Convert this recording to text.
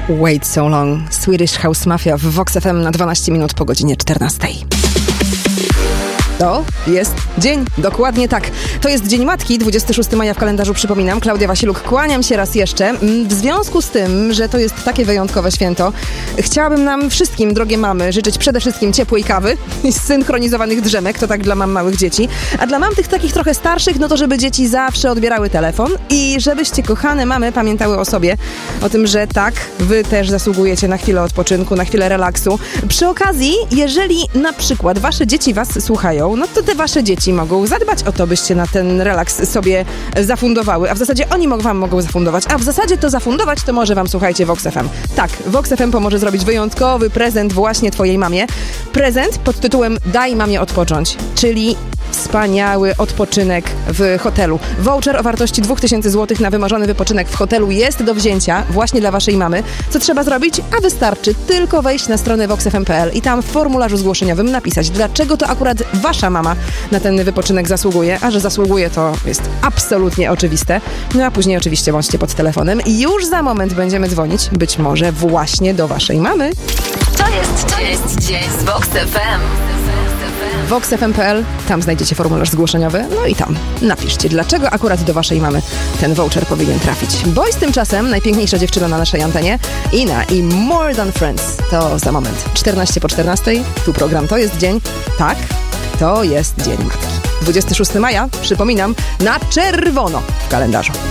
Wait So Long, Swedish House Mafia w Vox FM na 12 minut po godzinie 14. To jest dzień, dokładnie tak. To jest Dzień Matki, 26 maja w kalendarzu, przypominam. Klaudia Wasiluk, kłaniam się raz jeszcze. W związku z tym, że to jest takie wyjątkowe święto, chciałabym nam wszystkim, drogie mamy, życzyć przede wszystkim ciepłej kawy i zsynchronizowanych drzemek, to tak dla mam małych dzieci. A dla mam tych takich trochę starszych, no to żeby dzieci zawsze odbierały telefon i żebyście, kochane mamy, pamiętały o sobie, o tym, że tak, wy też zasługujecie na chwilę odpoczynku, na chwilę relaksu. Przy okazji, jeżeli na przykład wasze dzieci was słuchają, no to te wasze dzieci mogą zadbać o to, byście na ten relaks sobie zafundowały, a w zasadzie oni wam mogą zafundować, a w zasadzie to zafundować to może wam, słuchajcie, Vox FM. Tak, Vox FM pomoże zrobić wyjątkowy prezent właśnie twojej mamie. Prezent pod tytułem Daj mamie odpocząć, czyli wspaniały odpoczynek w hotelu. Voucher o wartości 2000 zł na wymarzony wypoczynek w hotelu jest do wzięcia właśnie dla waszej mamy. Co trzeba zrobić? A wystarczy tylko wejść na stronę voxfm.pl i tam w formularzu zgłoszeniowym napisać, dlaczego to akurat wasza mama na ten wypoczynek zasługuje, a że zasługuje, to jest absolutnie oczywiste. No a później oczywiście bądźcie pod telefonem i już za moment będziemy dzwonić, być może właśnie do waszej mamy. To jest dzień z Vox FM. voxfm.pl, tam znajdziecie formularz zgłoszeniowy, no i tam napiszcie, dlaczego akurat do waszej mamy ten voucher powinien trafić. Boys tymczasem, najpiękniejsza dziewczyna na naszej antenie, Ina i More Than Friends. To za moment. 14 po 14, tu program To jest dzień. Tak, to jest Dzień Matki. 26 maja, przypominam, na czerwono w kalendarzu.